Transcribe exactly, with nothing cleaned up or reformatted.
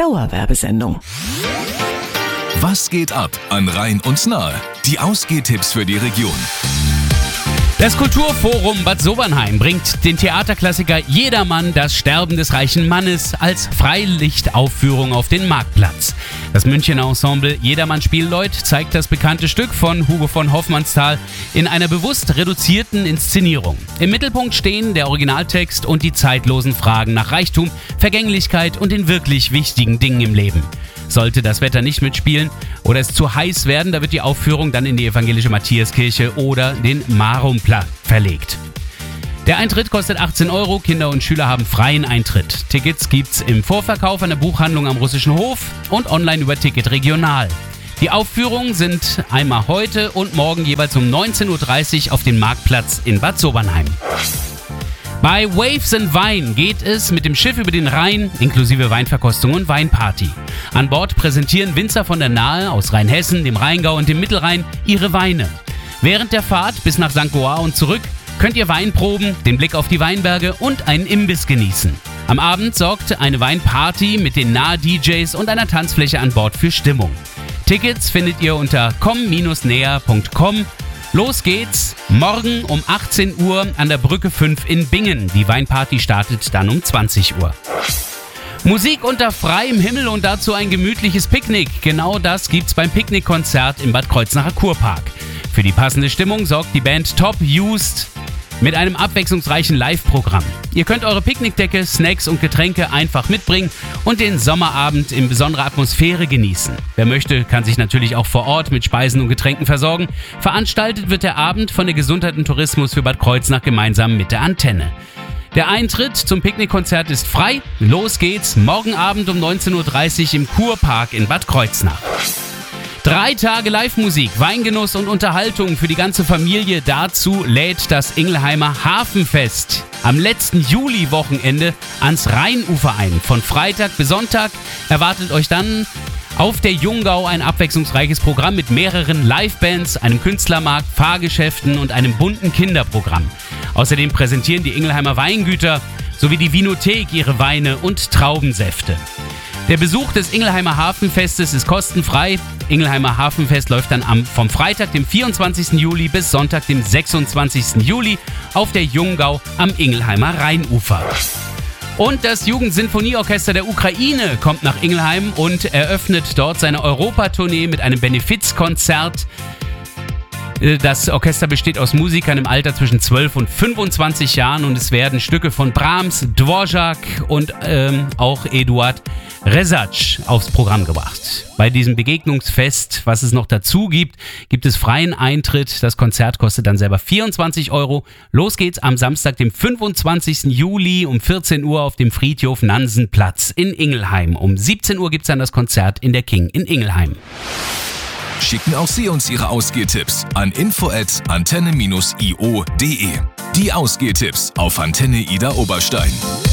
Dauerwerbesendung. Was geht ab an Rhein und Nahe? Die Ausgehtipps für die Region. Das Kulturforum Bad Sobernheim bringt den Theaterklassiker Jedermann, das Sterben des reichen Mannes als Freilichtaufführung auf den Marktplatz. Das Münchener Ensemble Jedermann Spielleut zeigt das bekannte Stück von Hugo von Hofmannsthal in einer bewusst reduzierten Inszenierung. Im Mittelpunkt stehen der Originaltext und die zeitlosen Fragen nach Reichtum, Vergänglichkeit und den wirklich wichtigen Dingen im Leben. Sollte das Wetter nicht mitspielen oder es zu heiß werden, da wird die Aufführung dann in die evangelische Matthiaskirche oder den Marumplatz verlegt. Der Eintritt kostet achtzehn Euro, Kinder und Schüler haben freien Eintritt. Tickets gibt's im Vorverkauf an der Buchhandlung am Russischen Hof und online über Ticket Regional. Die Aufführungen sind einmal heute und morgen jeweils um neunzehn Uhr dreißig auf dem Marktplatz in Bad Sobernheim. Bei Waves and Wein geht es mit dem Schiff über den Rhein, inklusive Weinverkostung und Weinparty. An Bord präsentieren Winzer von der Nahe aus Rheinhessen, dem Rheingau und dem Mittelrhein ihre Weine. Während der Fahrt bis nach Sankt Goar und zurück könnt ihr Wein proben, den Blick auf die Weinberge und einen Imbiss genießen. Am Abend sorgt eine Weinparty mit den Nahe-D Js und einer Tanzfläche an Bord für Stimmung. Tickets findet ihr unter komm Bindestrich näher Punkt com. Los geht's, morgen um achtzehn Uhr an der Brücke fünf in Bingen. Die Weinparty startet dann um zwanzig Uhr. Musik unter freiem Himmel und dazu ein gemütliches Picknick. Genau das gibt's beim Picknickkonzert im Bad Kreuznacher Kurpark. Für die passende Stimmung sorgt die Band Top Used mit einem abwechslungsreichen Live-Programm. Ihr könnt eure Picknickdecke, Snacks und Getränke einfach mitbringen und den Sommerabend in besonderer Atmosphäre genießen. Wer möchte, kann sich natürlich auch vor Ort mit Speisen und Getränken versorgen. Veranstaltet wird der Abend von der Gesundheit und Tourismus für Bad Kreuznach gemeinsam mit der Antenne. Der Eintritt zum Picknickkonzert ist frei. Los geht's morgen Abend um neunzehn Uhr dreißig im Kurpark in Bad Kreuznach. Drei Tage Live-Musik, Weingenuss und Unterhaltung für die ganze Familie. Dazu lädt das Ingelheimer Hafenfest am letzten Juli-Wochenende ans Rheinufer ein. Von Freitag bis Sonntag erwartet euch dann auf der Jungau ein abwechslungsreiches Programm mit mehreren Live-Bands, einem Künstlermarkt, Fahrgeschäften und einem bunten Kinderprogramm. Außerdem präsentieren die Ingelheimer Weingüter sowie die Vinothek ihre Weine und Traubensäfte. Der Besuch des Ingelheimer Hafenfestes ist kostenfrei. Ingelheimer Hafenfest läuft dann am, vom Freitag, dem vierundzwanzigsten Juli bis Sonntag, dem sechsundzwanzigsten Juli auf der Jungau am Ingelheimer Rheinufer. Und das Jugendsinfonieorchester der Ukraine kommt nach Ingelheim und eröffnet dort seine Europatournee mit einem Benefizkonzert. Das Orchester besteht aus Musikern im Alter zwischen zwölf und fünfundzwanzig Jahren und es werden Stücke von Brahms, Dvorak und ähm, auch Eduard Rezac aufs Programm gebracht. Bei diesem Begegnungsfest, was es noch dazu gibt, gibt es freien Eintritt. Das Konzert kostet dann selber vierundzwanzig Euro. Los geht's am Samstag, dem fünfundzwanzigsten Juli um vierzehn Uhr auf dem Friedhof Nansenplatz in Ingelheim. Um siebzehn Uhr gibt's dann das Konzert in der King in Ingelheim. Schicken auch Sie uns Ihre Ausgehtipps an info at antenne Bindestrich io Punkt de. Die Ausgehtipps auf Antenne Ida Oberstein.